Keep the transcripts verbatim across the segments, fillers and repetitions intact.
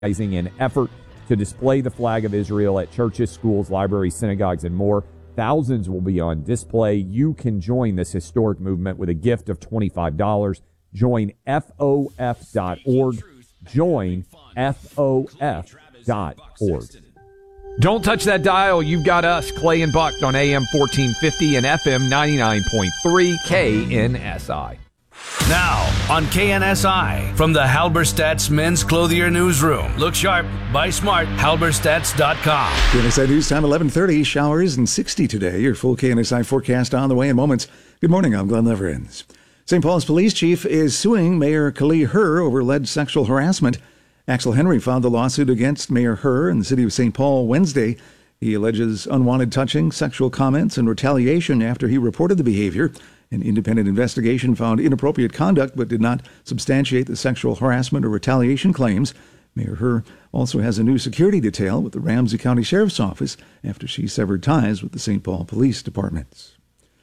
an effort to display the flag of Israel at churches, schools, libraries, synagogues, and more. Thousands will be on display. You can join this historic movement with a gift of twenty-five dollars. Join F O F dot org. Join F O F dot org. Don't touch that dial. You've got us, Clay and Buck, on A M fourteen fifty and F M ninety-nine point three K N S I. Now, on K N S I, from the Halberstadt's Men's Clothier Newsroom. Look sharp, buy smart, halberstadts dot com. K N S I News Time, eleven thirty, showers and sixty today. Your full K N S I forecast on the way in moments. Good morning, I'm Glenn Leverins. Saint Paul's police chief is suing Mayor Kali Herr over alleged sexual harassment. Axel Henry filed the lawsuit against Mayor Herr in the city of Saint Paul Wednesday. He alleges unwanted touching, sexual comments, and retaliation after he reported the behavior. An independent investigation found inappropriate conduct but did not substantiate the sexual harassment or retaliation claims. Mayor Herr also has a new security detail with the Ramsey County Sheriff's Office after she severed ties with the Saint Paul Police Departments.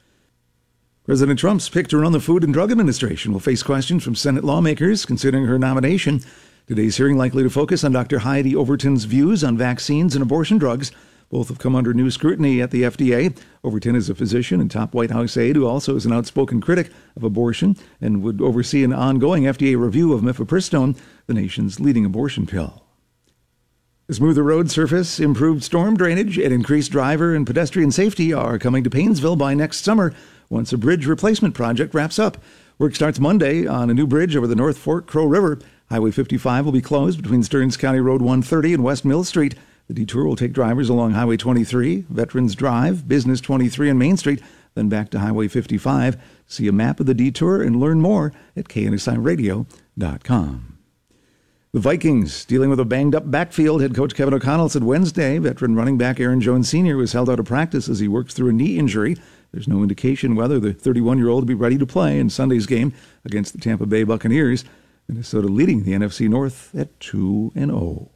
President Trump's pick to run the Food and Drug Administration will face questions from Senate lawmakers considering her nomination. Today's hearing likely to focus on Doctor Heidi Overton's views on vaccines and abortion drugs. Both have come under new scrutiny at the F D A. Overton is a physician and top White House aide who also is an outspoken critic of abortion and would oversee an ongoing F D A review of mifepristone, the nation's leading abortion pill. A smoother road surface, improved storm drainage, and increased driver and pedestrian safety are coming to Paynesville by next summer once a bridge replacement project wraps up. Work starts Monday on a new bridge over the North Fork Crow River. Highway fifty-five will be closed between Stearns County Road one thirty and West Mill Street. The detour will take drivers along Highway twenty-three, Veterans Drive, Business twenty-three, and Main Street, then back to Highway fifty-five. See a map of the detour and learn more at K N S I radio dot com. The Vikings, dealing with a banged-up backfield, head coach Kevin O'Connell said Wednesday veteran running back Aaron Jones Senior was held out of practice as he works through a knee injury. There's no indication whether the thirty-one-year-old will be ready to play in Sunday's game against the Tampa Bay Buccaneers. Minnesota leading the N F C North at two and oh.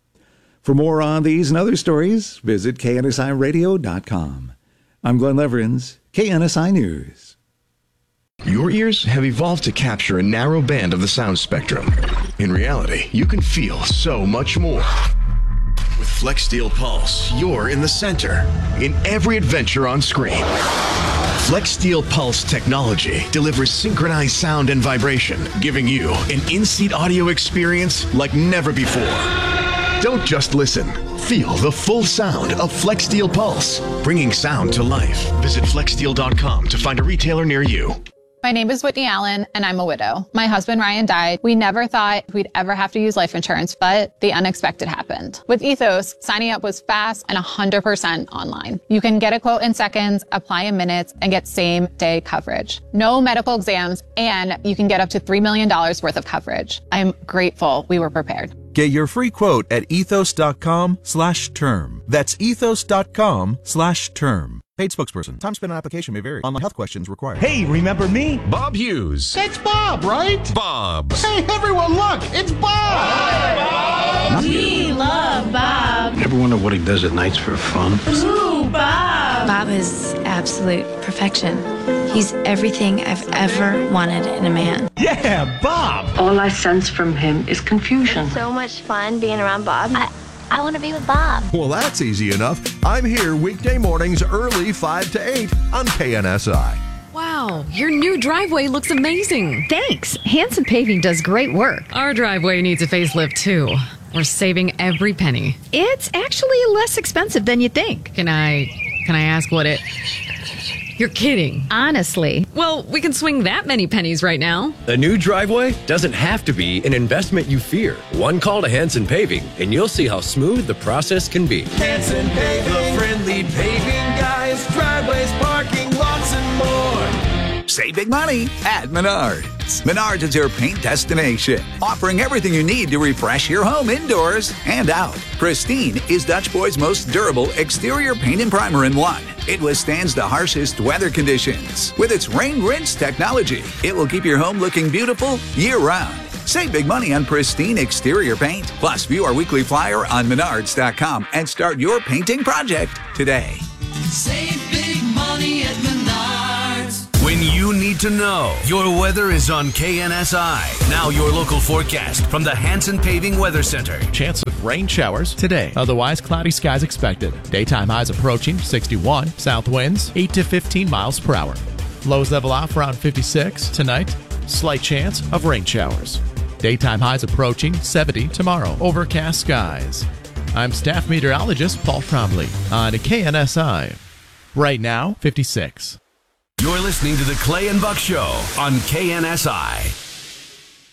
For more on these and other stories, visit K N S I radio dot com. I'm Glenn Leverins, K N S I News. Your ears have evolved to capture a narrow band of the sound spectrum. In reality, you can feel so much more. With FlexSteel Pulse, you're in the center, in every adventure on screen. FlexSteel Pulse technology delivers synchronized sound and vibration, giving you an in-seat audio experience like never before. Don't just listen. Feel the full sound of FlexSteel Pulse, bringing sound to life. Visit flex steel dot com to find a retailer near you. My name is Whitney Allen, and I'm a widow. My husband, Ryan, died. We never thought we'd ever have to use life insurance, but the unexpected happened. With Ethos, signing up was fast and one hundred percent online. You can get a quote in seconds, apply in minutes, and get same-day coverage. No medical exams, and you can get up to three million dollars worth of coverage. I'm grateful we were prepared. Get your free quote at ethos.com slash term. That's ethos.com slash term. Paid spokesperson. Time spent on application may vary. Online health questions required. Hey, remember me? Bob Hughes. It's Bob, right? Bob. Hey, everyone, look, it's Bob. Hi, Bob. We love Bob. Ever wonder what he does at nights for fun? Ooh, Bob. Bob is absolute perfection. He's everything I've ever wanted in a man. Yeah, Bob. All I sense from him is confusion. It's so much fun being around Bob. I, I want to be with Bob. Well, that's easy enough. I'm here weekday mornings early five to eight on K N S I. Wow, your new driveway looks amazing. Thanks. Hanson Paving does great work. Our driveway needs a facelift, too. We're saving every penny. It's actually less expensive than you think. Can I, can I ask what it... You're kidding. Honestly. Well, we can swing that many pennies right now. A new driveway doesn't have to be an investment you fear. One call to Hanson Paving, and you'll see how smooth the process can be. Hanson Paving, the friendly paving guys, driveways, parking lots, and more. Save big money at Menards. Menards is your paint destination, offering everything you need to refresh your home indoors and out. Pristine is Dutch Boy's most durable exterior paint and primer in one. It withstands the harshest weather conditions. With its rain rinse technology, it will keep your home looking beautiful year-round. Save big money on pristine exterior paint. Plus, view our weekly flyer on menards dot com and start your painting project today. Save big money at Menards. When you need to to know. Your weather is on K N S I. Now your local forecast from the Hanson Paving Weather Center. Chance of rain showers today. Otherwise, cloudy skies expected. Daytime highs approaching sixty-one. South winds eight to fifteen miles per hour. Lows level off around fifty-six. Tonight, slight chance of rain showers. Daytime highs approaching seventy tomorrow. Overcast skies. I'm staff meteorologist Paul Trombley on K N S I. Right now, fifty-six. You're listening to the Clay and Buck Show on K N S I.